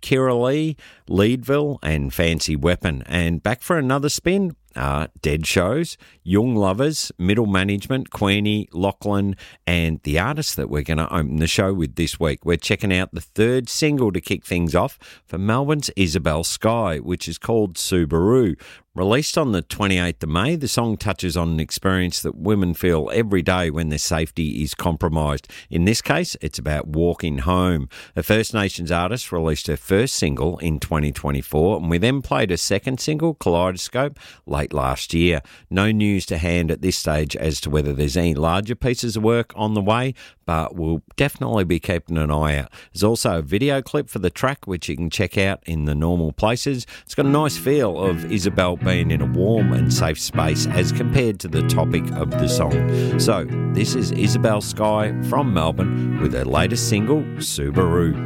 Kira Lee, Leadville and Fancy Weapon. And back for another spin are Dead Shows, Young Lovers, Middle Management, Queenie, Lachlan, and the artist that we're going to open the show with this week. We're checking out the third single to kick things off for Melbourne's Isabel Skye, which is called Subaru. Released on the 28th of May, the song touches on an experience that women feel every day when their safety is compromised. In this case, it's about walking home. A First Nations artist released her first single in 2024, and we then played a second single, Kaleidoscope, late last year. No news to hand at this stage as to whether there's any larger pieces of work on the way, but we'll definitely be keeping an eye out. There's also a video clip for the track, which you can check out in the normal places. It's got a nice feel of Isabel being in a warm and safe space as compared to the topic of the song. So this is Isabel Skye from Melbourne with her latest single, Subaru.